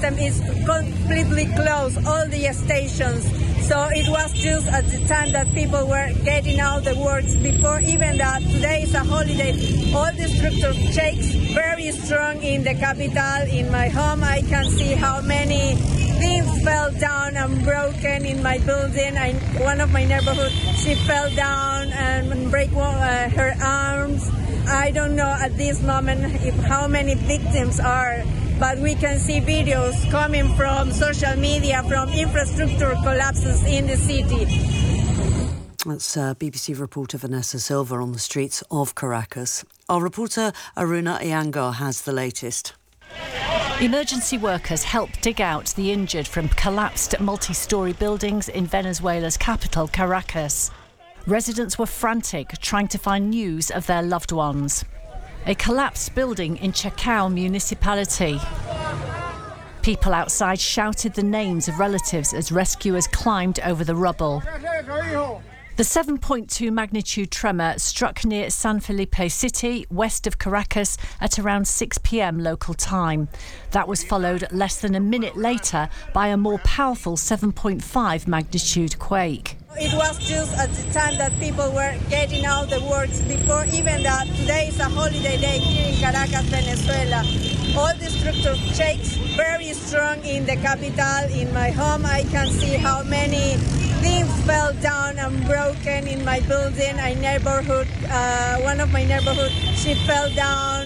system is completely closed, all the stations. So it was just at the time that people were getting out the works before even that today is a holiday. All the structure shakes very strong in the capital. In my home, I can see how many things fell down and broken in my building. One of my neighborhood, she fell down and break her arms. I don't know at this moment how many victims are, but we can see videos coming from social media, from infrastructure collapses in the city. That's BBC reporter Vanessa Silva on the streets of Caracas. Our reporter Aruna Iyengar has the latest. Emergency workers helped dig out the injured from collapsed multi-storey buildings in Venezuela's capital, Caracas. Residents were frantic, trying to find news of their loved ones. A collapsed building in Chacao municipality. People outside shouted the names of relatives as rescuers climbed over the rubble. The 7.2 magnitude tremor struck near San Felipe City, west of Caracas, at around 6 p.m. local time. That was followed less than a minute later by a more powerful 7.5 magnitude quake. It was just at the time that people were getting out the works before even that. Today is a holiday day here in Caracas, Venezuela. All the structure shakes very strong in the capital. In my home, I can see how many things fell down and broken in my building. One of my neighborhood, she fell down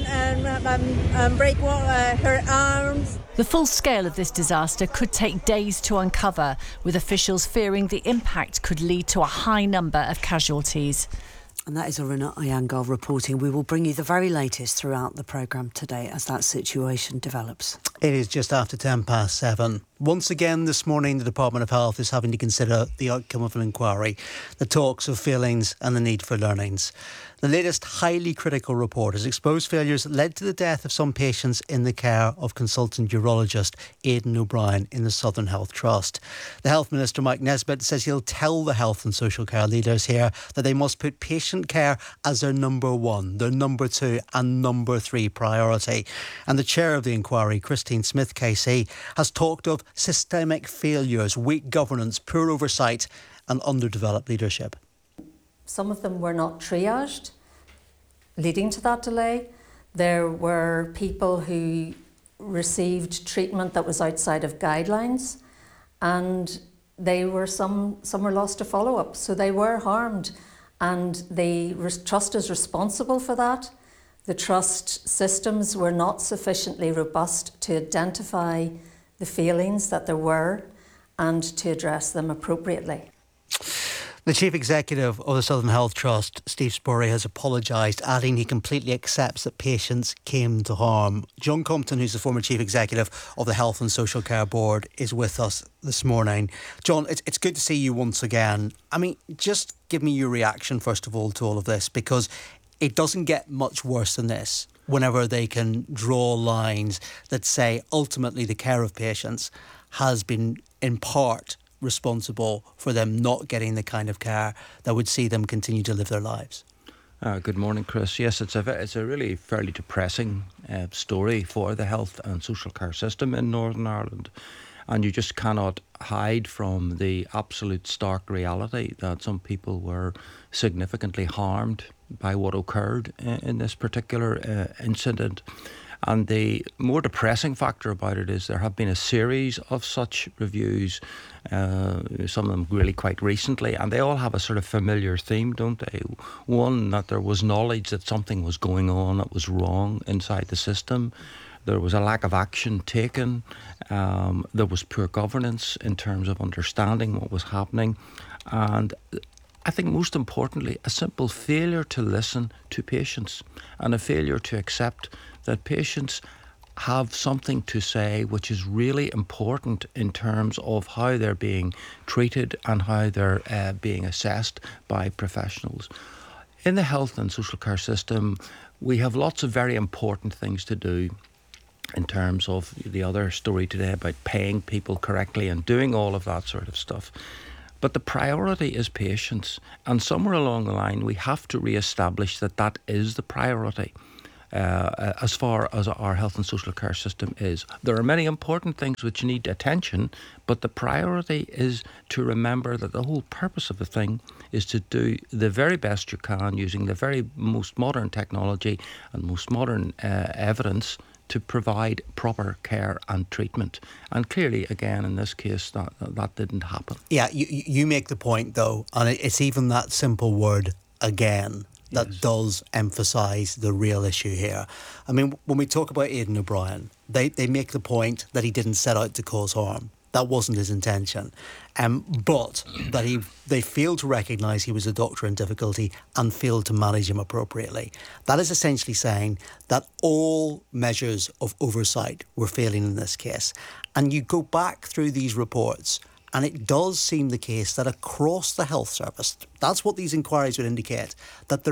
and break her arms. The full scale of this disaster could take days to uncover, with officials fearing the impact could lead to a high number of casualties. And that is Aruna Iyengar reporting. We will bring you the very latest throughout the programme today as that situation develops. It is just after 7:10. Once again this morning, the Department of Health is having to consider the outcome of an inquiry that talks of failings and the need for learnings. The latest highly critical report has exposed failures that led to the death of some patients in the care of consultant urologist Aidan O'Brien in the Southern Health Trust. The Health Minister, Mike Nesbitt, says he'll tell the health and social care leaders here that they must put patient care as their number one, their number two and number three priority. And the chair of the inquiry, Christine Smith KC, has talked of systemic failures, weak governance, poor oversight and underdeveloped leadership. Some of them were not triaged, leading to that delay. There were people who received treatment that was outside of guidelines, and some were lost to follow-up, so they were harmed, and the trust is responsible for that. The trust systems were not sufficiently robust to identify the failings that there were and to address them appropriately. The Chief Executive of the Southern Health Trust, Steve Spurrier, has apologised, adding he completely accepts that patients came to harm. John Compton, who's the former Chief Executive of the Health and Social Care Board, is with us this morning. John, it's good to see you once again. I mean, just give me your reaction, first of all, to all of this, because it doesn't get much worse than this whenever they can draw lines that say ultimately the care of patients has been in part responsible for them not getting the kind of care that would see them continue to live their lives. Good morning, Chris. Yes, it's a really fairly depressing story for the health and social care system in Northern Ireland. And you just cannot hide from the absolute stark reality that some people were significantly harmed by what occurred in this particular incident. And the more depressing factor about it is there have been a series of such reviews, some of them really quite recently, and they all have a sort of familiar theme, don't they? One, that there was knowledge that something was going on that was wrong inside the system. There was a lack of action taken. There was poor governance in terms of understanding what was happening. And I think most importantly, a simple failure to listen to patients and a failure to accept that patients have something to say which is really important in terms of how they're being treated and how they're being assessed by professionals. In the health and social care system, we have lots of very important things to do in terms of the other story today about paying people correctly and doing all of that sort of stuff. But the priority is patients, and somewhere along the line we have to re-establish that that is the priority. as far as our health and social care system is. There are many important things which need attention, but the priority is to remember that the whole purpose of the thing is to do the very best you can using the very most modern technology and most modern evidence to provide proper care and treatment. And clearly, again, in this case, that didn't happen. Yeah, you make the point, though, and it's even that simple word, again, that does emphasise the real issue here. I mean, when we talk about Aidan O'Brien, they make the point that he didn't set out to cause harm. That wasn't his intention. But that they failed to recognise he was a doctor in difficulty and failed to manage him appropriately. That is essentially saying that all measures of oversight were failing in this case. And you go back through these reports, and it does seem the case that across the health service, that's what these inquiries would indicate, that there